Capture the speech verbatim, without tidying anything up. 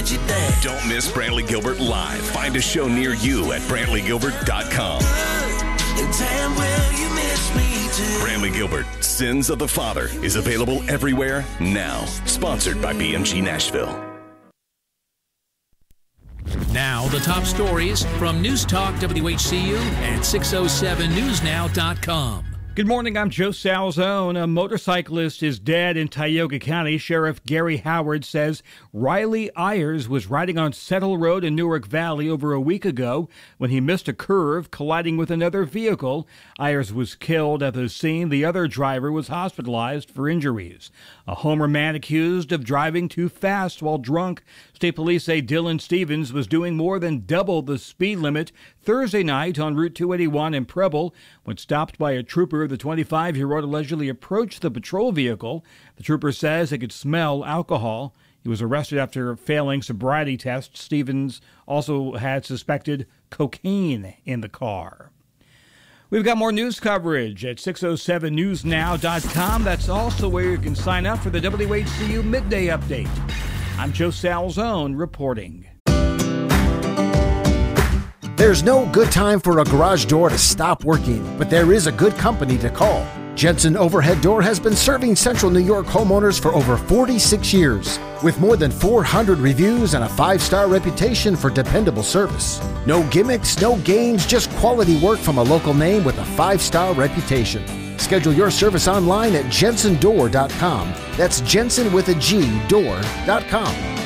get you down. Don't miss Brantley Gilbert live. Find a show near you at brantley gilbert dot com. And damn well you miss me too. Brantley Gilbert, Sins of the Father, is available everywhere now. Sponsored by B M G Nashville. Now, the top stories from News Talk W H C U and six oh seven news now dot com. Good morning, I'm Joe Salzone. A motorcyclist is dead in Tioga County. Sheriff Gary Howard says Riley Ayers was riding on Settle Road in Newark Valley over a week ago when he missed a curve, colliding with another vehicle. Ayers was killed at the scene. The other driver was hospitalized for injuries. A Homer man accused of driving too fast while drunk. State police say Dylan Stevens was doing more than double the speed limit Thursday night on Route two eighty-one in Preble when stopped by a trooper. The twenty-five-year-old allegedly approached the patrol vehicle. The trooper says he could smell alcohol. He was arrested after failing sobriety tests. Stevens also had suspected cocaine in the car. We've got more news coverage at six oh seven news now dot com. That's also where you can sign up for the W H C U Midday Update. I'm Joe Salzone reporting. There's no good time for a garage door to stop working, but there is a good company to call. Jensen Overhead Door has been serving Central New York homeowners for over forty-six years, with more than four hundred reviews and a five-star reputation for dependable service. No gimmicks, no games, just quality work from a local name with a five-star reputation. Schedule your service online at jensen door dot com. That's Jensen with a G, door dot com.